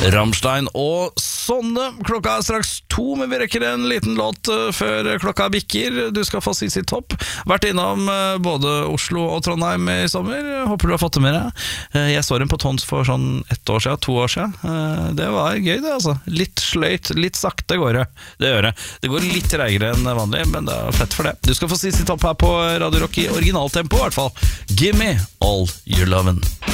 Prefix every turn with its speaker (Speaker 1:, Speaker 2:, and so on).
Speaker 1: Rammstein og Sonne. Klokka straks 2, men vi rekker en liten låt før klokka bikker. Du skal få si sitt topp. Vært innom både Oslo og Trondheim i sommer. Håper du har fått det med deg. Jeg så den på Tons for sånn 1 år siden, 2 år siden. Det var gøy det, altså. Litt sløyt, litt sakte går det. Det gjør det. Det går litt treigere enn vanlig, men det er fett for det. Du skal få si sitt topp her på Radio Rock i originaltempo i hvert fall. Give me all your lovin'.